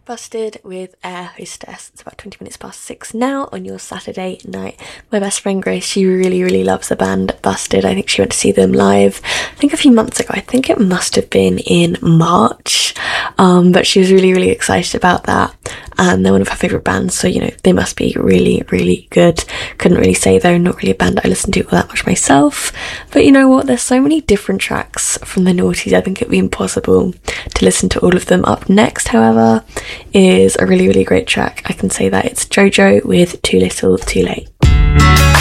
Busted with Air Hostess. It's about 20 minutes past 6 now on your Saturday night. My best friend Grace, she really loves the band Busted. I think she went to see them live, I think a few months ago. I think it must have been in March. But she was really excited about that. And they're one of her favourite bands, so, they must be really good. Couldn't really say, though, not really a band I listen to all that much myself. But you know what? There's so many different tracks from the Naughties, I think it'd be impossible to listen to all of them. Up next, however, is a really great track. I can say that it's JoJo with Too Little Too Late.